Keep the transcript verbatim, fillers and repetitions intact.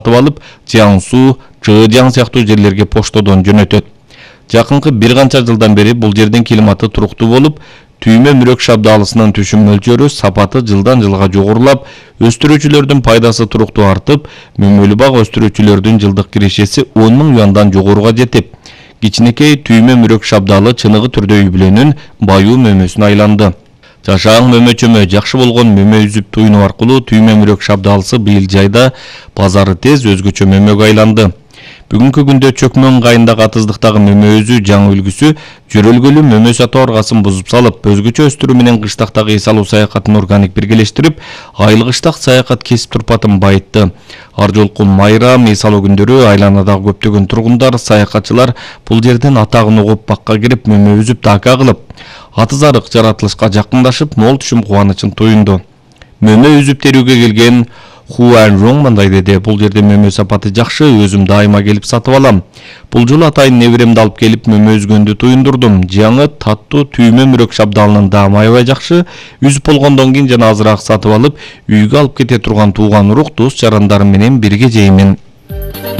алып, Жаңсу, Чыжаң сыяктуу жерлерге поштодон жөнөтөт. Жакынкы бир канча жылдан бери бул жердин климаты туруктуу болуп, түймө мүрөк шабдалысынын түшүм мөлчөрү сапаты жылдан жылга жогорулап, өстүрүүчүлөрдүн пайдасы туруктуу артып, мөмөлүү бак өстүрүүчүлөрдүн жылдык кирешеси он миң юандан жогоруга жетип, кичинекей түймө мүрөк шабдалы чыныгы түрдө үй бүлөнүн баюу мөмөсүнө айланды. Жашаң мөмө-чөмө жакшы болгон мөмө үзүп туйноо аркылуу түймө мүрөк шабдалысы быйыл жайда базары тез өзгөчө мөмөгө айланды. Бүгүнкү күндө Чөкмөн ыңгайындагы атыздыктагы мөмө өзү жаңы үлгүсү жөрөлгөлүү мөмө сатуу аргасын бузуп салып, өзгөчө өстүрүү менен кыштактагы эс алуу саякатын органик биргелештирип, айыл кыштак саякат кесип турпатын байытты. Ар жолку майрам, эс алуу күндөрү айланадагы көптөгөн тургундар, саякатчылар бул жерден атагын угуп бакка кирип мөмө үзүп така кылып, атыз арык жаратылышка жакындашып, мол түшүм кубанычын туюнду. Мөмө үзүп терүүгө келген Хуан Жон мындай деди: бул жерде мөмө сапаты жакшы, өзүм дайыма келип сатып алам. Бул жолу атайын неберемди алып келип мөмө үзгөндү туюндурдум. Жаңы таттуу түймө мүрөк шабдалынын даамы аябай жакшы. Үзүп болгондон кийин жана азыраак сатып алып, үйгө алып кете турган тууган урук, дос жарандарым менен бирге жеймин.